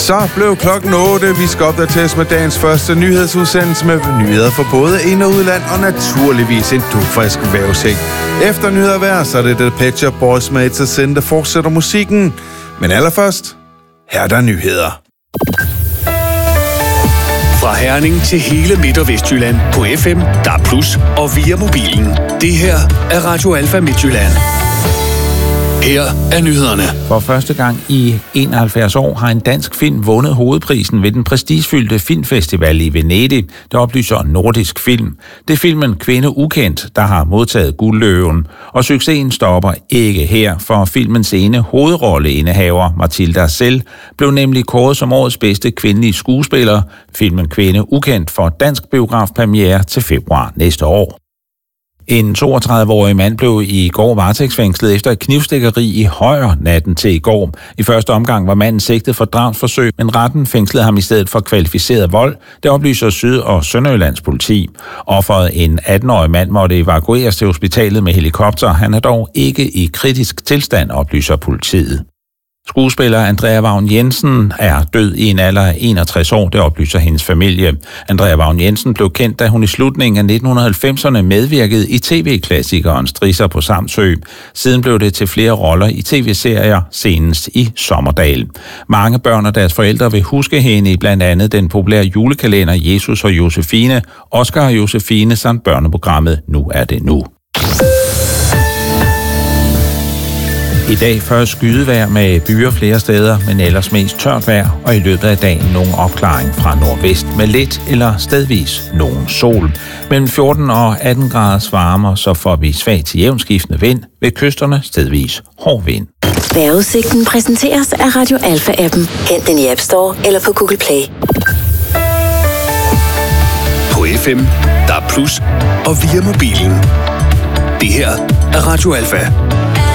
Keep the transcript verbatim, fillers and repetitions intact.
Så blev klokken otte. Vi skal opdateres med dagens første nyhedsudsendelse med nyheder for både ind- og udland, og naturligvis en dugfrisk vævsing. Efter nyheder vejr, så er det The Pet Shop Boys med It's a Sin, der fortsætter musikken. Men allerførst, her er der nyheder. Fra Herning til hele Midt- og Vestjylland på F M, D A B plus, og via mobilen. Det her er Radio Alfa Midtjylland. Her er nyhederne. For første gang i enoghalvfjerds år har en dansk film vundet hovedprisen ved den prestigefyldte filmfestival i Venedig, der oplyser Nordisk Film. Det er filmen Kvinde Ukendt, der har modtaget Guldløven. Og succesen stopper ikke her, for filmens ene hovedrolleindehaver, Mathilda Sell, blev nemlig kåret som årets bedste kvindelige skuespiller. Filmen Kvinde Ukendt får dansk biografpremiere til februar næste år. En toogtredive-årig mand blev i går varetægtsfængslet efter et knivstikkeri i Højer natten til i går. I første omgang var manden sigtet for drabsforsøg, men retten fængslede ham i stedet for kvalificeret vold. Det oplyser Syd- og Sønderjyllands politi. Offeret, en atten-årig mand, måtte evakueres til hospitalet med helikopter. Han er dog ikke i kritisk tilstand, oplyser politiet. Skuespiller Andrea Vagn Jensen er død i en alder af enogtres år, det oplyser hendes familie. Andrea Vagn Jensen blev kendt, da hun i slutningen af nitten halvfemserne medvirkede i tv-klassikeren Strisser på Samsø. Siden blev det til flere roller i tv-serier, senest i Sommerdal. Mange børn og deres forældre vil huske hende i blandt andet den populære julekalender Jesus og Josefine, Oscar og Josefine samt børneprogrammet Nu er det nu. I dag først skydevejr med byer flere steder, men ellers mest tørt vejr, og i løbet af dagen nogen opklaring fra nordvest med lidt eller stedvis nogen sol. Mellem fjorten og atten graders varmer, så får vi svag til jævnskiftende vind, ved kysterne stedvis hård vind. Vejrudsigten præsenteres af Radio Alfa-appen. Hent den i App Store eller på Google Play. På F M, D A B plus, og via mobilen. Det her er Radio Alfa.